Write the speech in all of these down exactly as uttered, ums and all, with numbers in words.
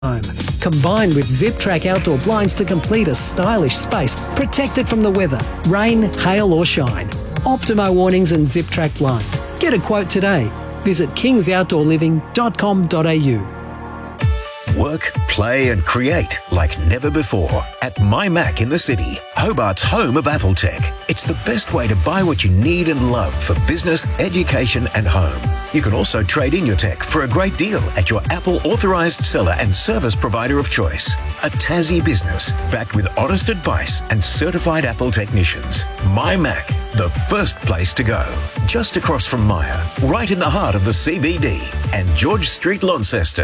home. Combined with ZipTrack outdoor blinds to complete a stylish space protected from the weather, rain, hail or shine. Optimo awnings and ZipTrack blinds. Get a quote today. Visit kings outdoor living dot com dot a u. Work, play and create like never before at My Mac in the City, Hobart's home of Apple tech. It's the best way to buy what you need and love for business, education and home. You can also trade in your tech for a great deal at your Apple authorised seller and service provider of choice. A Tassie business backed with honest advice and certified Apple technicians. My Mac, the first place to go. Just across from Myer, right in the heart of the C B D and George Street, Launceston.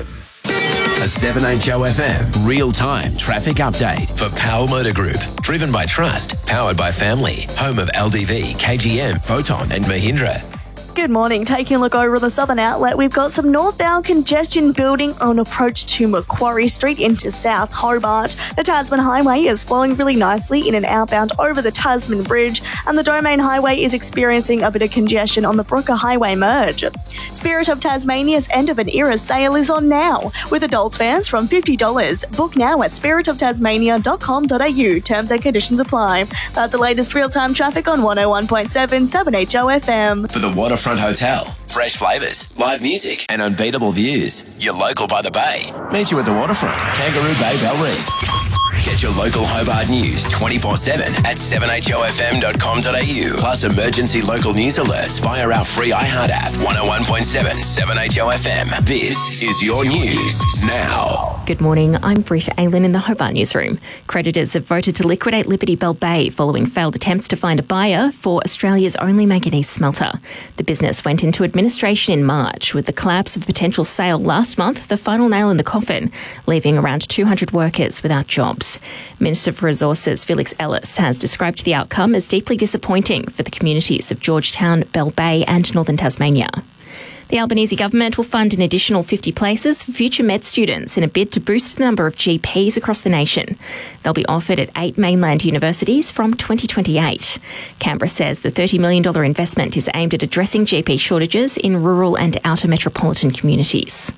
A seven H O F M real-time traffic update for Powell Motor Group. Driven by trust, powered by family. Home of L D V, K G M, Photon and Mahindra. Good morning. Taking a look over the Southern Outlet, we've got some northbound congestion building on approach to Macquarie Street into South Hobart. The Tasman Highway is flowing really nicely in and outbound over the Tasman Bridge, and the Domain Highway is experiencing a bit of congestion on the Brooker Highway merge. Spirit of Tasmania's End of an Era sale is on now, with adult fares from fifty dollars. Book now at spirit of tasmania dot com dot a u. Terms and conditions apply. That's the latest real-time traffic on one oh one point seven seven H O F M. For the Waterfront Hotel, fresh flavours, live music and unbeatable views. You're local by the bay. Meet you at the Waterfront, Kangaroo Bay, Bell Reef. Get your local Hobart news twenty-four seven at seven h o f m dot com dot a u. Plus emergency local news alerts via our free iHeart app. one oh one point seven seven H O F M. This is your news now. Good morning, I'm Britta Aylen in the Hobart Newsroom. Creditors have voted to liquidate Liberty Bell Bay following failed attempts to find a buyer for Australia's only manganese smelter. The business went into administration in March, with the collapse of a potential sale last month the final nail in the coffin, leaving around two hundred workers without jobs. Minister for Resources Felix Ellis has described the outcome as deeply disappointing for the communities of Georgetown, Bell Bay and northern Tasmania. The Albanese government will fund an additional fifty places for future med students in a bid to boost the number of G Ps across the nation. They'll be offered at eight mainland universities from twenty twenty-eight. Canberra says the thirty million dollars investment is aimed at addressing G P shortages in rural and outer metropolitan communities.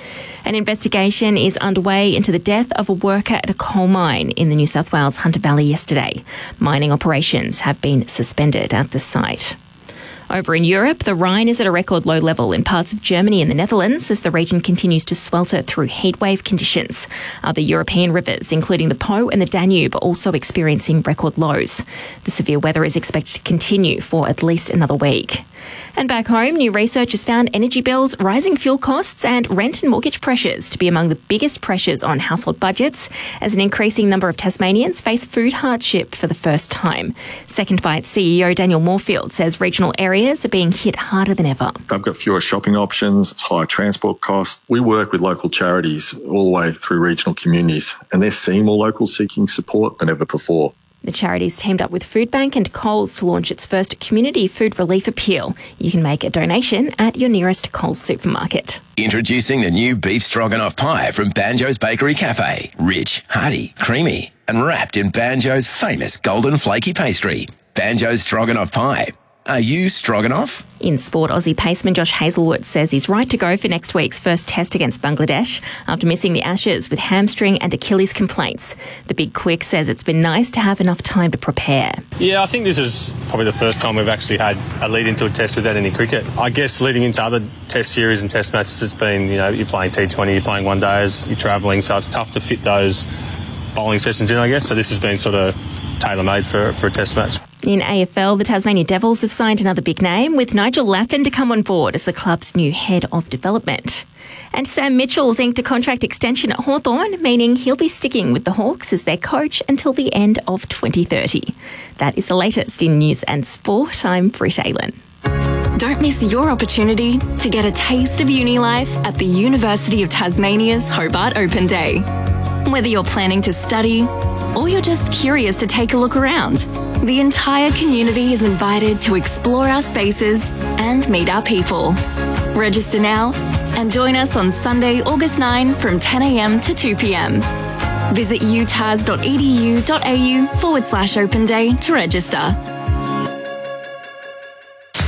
An investigation is underway into the death of a worker at a coal mine in the New South Wales Hunter Valley yesterday. Mining operations have been suspended at the site. Over in Europe, the Rhine is at a record low level in parts of Germany and the Netherlands as the region continues to swelter through heatwave conditions. Other European rivers, including the Po and the Danube, are also experiencing record lows. The severe weather is expected to continue for at least another week. And back home, new research has found energy bills, rising fuel costs and rent and mortgage pressures to be among the biggest pressures on household budgets as an increasing number of Tasmanians face food hardship for the first time. Second Bite C E O Daniel Moorfield says regional areas are being hit harder than ever. They've got fewer shopping options, it's higher transport costs. We work with local charities all the way through regional communities, and they're seeing more locals seeking support than ever before. The charity's teamed up with Foodbank and Coles to launch its first community food relief appeal. You can make a donation at your nearest Coles supermarket. Introducing the new beef stroganoff pie from Banjo's Bakery Cafe. Rich, hearty, creamy, and wrapped in Banjo's famous golden flaky pastry. Banjo's Stroganoff Pie. Are you stroganoff? In sport, Aussie paceman Josh Hazlewood says he's right to go for next week's first test against Bangladesh after missing the Ashes with hamstring and Achilles complaints. The Big Quick says it's been nice to have enough time to prepare. Yeah, I think this is probably the first time we've actually had a lead into a test without any cricket. I guess leading into other test series and test matches, it's been, you know, you're playing T twenty, you're playing one days, you're travelling, so it's tough to fit those bowling sessions in, I guess. So this has been sort of tailor-made for, for a test match. In A F L, the Tasmania Devils have signed another big name with Nigel Lappin to come on board as the club's new head of development. And Sam Mitchell's inked a contract extension at Hawthorn, meaning he'll be sticking with the Hawks as their coach until the end of twenty thirty. That is the latest in news and sport. I'm Britta Aylen. Don't miss your opportunity to get a taste of uni life at the University of Tasmania's Hobart Open Day. Whether you're planning to study or you're just curious to take a look around, the entire community is invited to explore our spaces and meet our people. Register now and join us on Sunday, August ninth from ten a m to two p m. Visit utas dot e d u dot a u forward slash open day to register.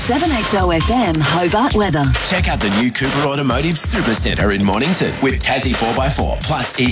seven H O F M Hobart weather. Check out the new Cooper Automotive Super Centre in Mornington with Tassie four by four plus E